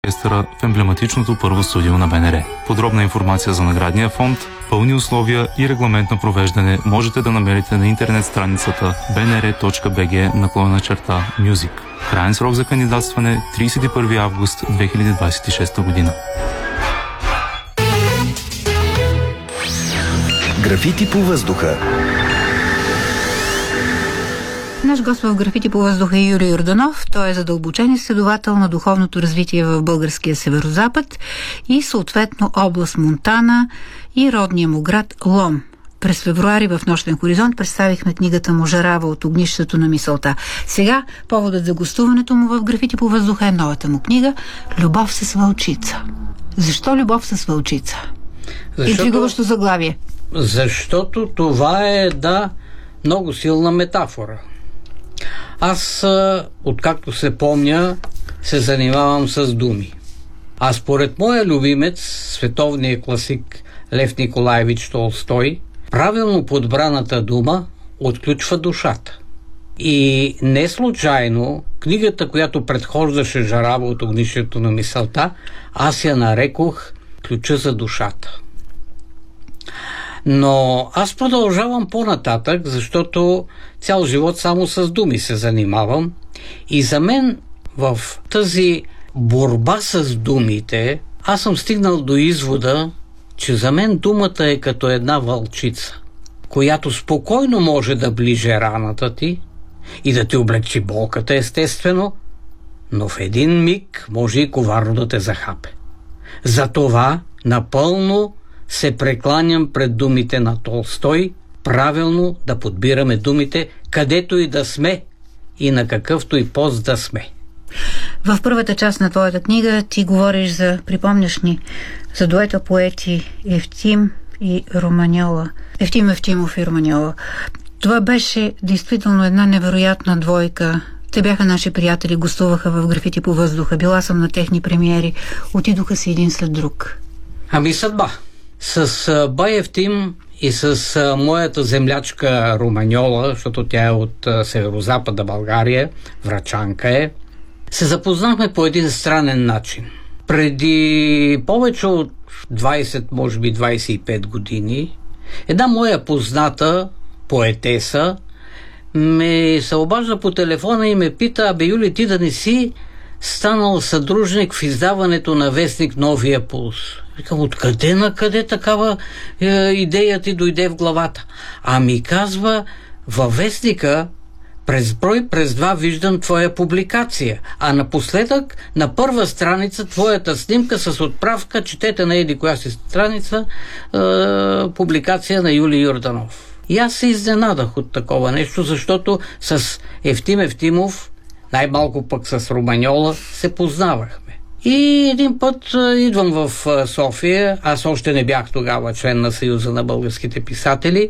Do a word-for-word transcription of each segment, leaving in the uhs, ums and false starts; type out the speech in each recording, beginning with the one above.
оркестъра в емблематичното първо студио на БНР. Подробна информация за наградния фонд, пълни условия и регламент на провеждане можете да намерите на интернет страницата би ен ар точка би джи наклонена черта Music. Краен срок за кандидатстване тридесет и първи август две хиляди двадесет и шеста година. Графити по въздуха. Наш гост в Графити по въздуха е Юлий Йорданов. Той е задълбочен изследовател на духовното развитие в българския северозапад и съответно област Монтана и родния му град Лом. През февруари в Нощен хоризонт представихме книгата му "Жарава от огнището на мисълта". Сега поводът за гостуването му в Графити по въздуха е новата му книга "Любов с вълчица". Защо любов с вълчица? Защото... Интригуващо заглавие. Защото това е да много силна метафора. Аз, откакто се помня, се занимавам с думи. А според моя любимец, световния класик Лев Николаевич Толстой, правилно подбраната дума отключва душата. И не случайно книгата, която предхождаше "Жарава от огнището на мисълта", аз я нарекох "Ключа за душата". Но аз продължавам по-нататък, защото цял живот само с думи се занимавам. И за мен в тази борба с думите, аз съм стигнал до извода, че за мен думата е като една вълчица, която спокойно може да ближе раната ти и да ти облегчи болката, естествено, но в един миг може и коварно да те захапе. Затова напълно се прекланям пред думите на Толстой, правилно да подбираме думите, където и да сме и на какъвто и пост да сме. В първата част на твоята книга ти говориш за, припомняш ни, за дуета поети Евтим и Романьола. Евтим Евтимов и Романьола. Това беше действително една невероятна двойка. Те бяха наши приятели, гостуваха в Графити по въздуха. Била съм на техни премиери. Отидоха си един след друг. Ами съдба. С бай Евтим и с а, моята землячка Романьола, защото тя е от а, северозапада България, врачанка е, се запознахме по един странен начин. Преди повече от двадесет, може би двадесет и пет години, една моя позната поетеса ме се обажда по телефона и ме пита: "Абе, Юли, ти да не си станал съдружник в издаването на вестник Новия пулс?" Викам: "Откъде на къде такава е, идея ти дойде в главата?" Ами казва: "Във вестника през брой, през два виждам твоя публикация, а напоследък на първа страница твоята снимка с отправка, четете на еди коя си страница, е, публикация на Юлий Йорданов." И аз се изненадах от такова нещо, защото с Евтим Евтимов, най-малко пък с Романьола, се познавахме. И един път а, идвам в а, София, аз още не бях тогава член на Съюза на българските писатели,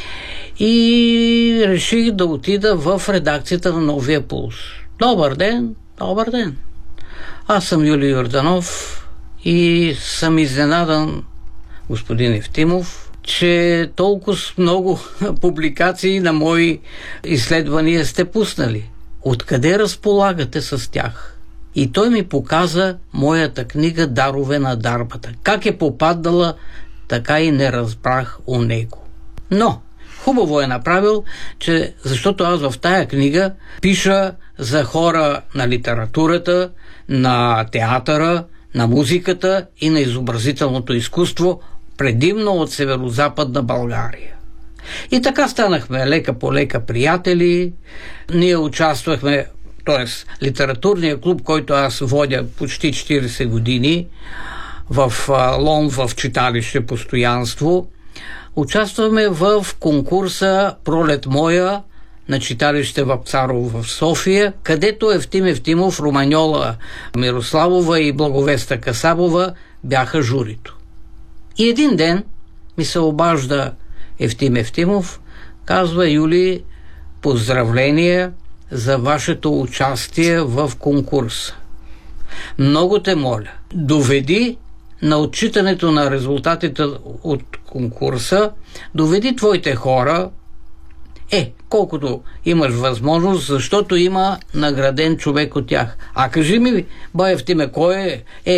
и реших да отида в редакцията на Новия пулс. "Добър ден, добър ден. Аз съм Юлий Йорданов и съм изненадан, господин Евтимов, че толкова много публикации на мои изследвания сте пуснали. Откъде разполагате с тях?" И той ми показа моята книга "Дарове на дарбата". Как е попаднала, така и не разбрах у него. Но хубаво е направил, че защото аз в тая книга пиша за хора на литературата, на театъра, на музиката и на изобразителното изкуство, предимно от северозападна България. И така станахме лека по лека приятели. Ние участвахме, т.е. литературния клуб, който аз водя почти четиридесет години в Лом, в читалище "Постоянство", участваме в конкурса "Пролет моя" на читалище Вапцарово в София, където Евтим Евтимов, Романьола Мирославова и Благовеста Касабова бяха журито. И един ден ми се обажда Евтим Евтимов, казва: "Юли, поздравления за вашето участие в конкурса. Много те моля, доведи на отчитането на резултатите от конкурса, доведи твоите хора Е, колкото имаш възможност, защото има награден човек от тях. А кажи ми, Баев Тиме, кой е? Е,